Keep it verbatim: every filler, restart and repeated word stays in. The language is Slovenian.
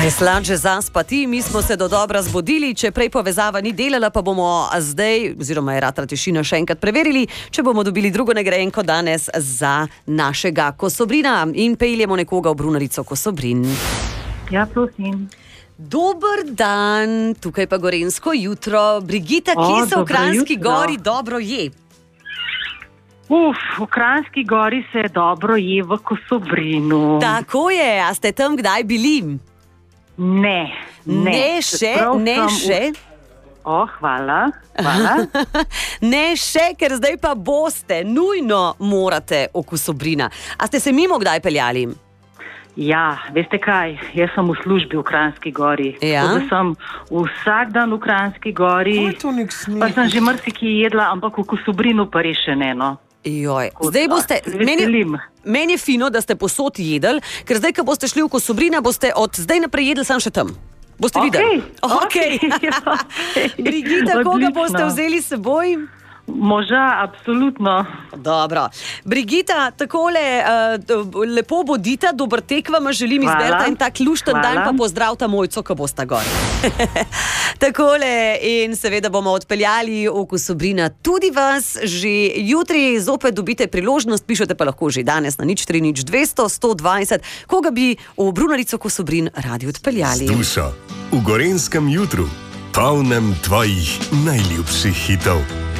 Najslađe zaspati, mi smo se do dobra zbudili, če prej povezava ni delala, pa bomo zdaj, oziroma je Ratra tišina, še enkrat preverili, če bomo dobili drugo nagrajenko danes za našega Kosobrina in peljemo nekoga v Brunarico Kosobrin. Ja, prosim. Dober dan, tukaj pa gorensko jutro. Brigita, kje O, se v Kranjski jutro. gori dobro je? Uf, v Kranjski gori se dobro je v Kosobrinu. Tako je, a ste tam kdaj bili? Ne, ne. Ne še, Čeprav ne sem še. V... O, hvala, hvala. Ne še, ker zdaj pa boste, nujno morate v Kosobrina. A ste se mimo kdaj peljali? Ja, veste kaj, jaz sem v službi v Kranjski gori. Ja? Tako da sem vsak dan v Kranjski gori, pa sem že marsikaj jedla, ampak v Kosobrinu pa res še ne, no. Joj, zdaj boste, meni, Veselim. meni je fino, da ste posod jedli, ker zdaj, ko boste šli v Kosobrina, boste od zdaj naprej jedli sam še tam. Boste Okej, videli? okej, Okay. okej. Brigita, koga Odlično. boste vzeli s seboj? Moža, absolutno. Dobro. Brigita, takole, uh, lepo bodita, dober tek vam želim Hvala. izberta in tak lušten Hvala. dan, pa pozdravta mojco, ko bosta gor. Takole in seveda bomo odpeljali v Kosobrina tudi vas. Že jutri zopet dobite priložnost, pišete pa lahko že danes na nič tri nič dvesto sto dvajset, koga bi v Brunarico Kosobrin radi odpeljali. Dušo, v gorenskem jutru, polnem tvojih najljubših hitov.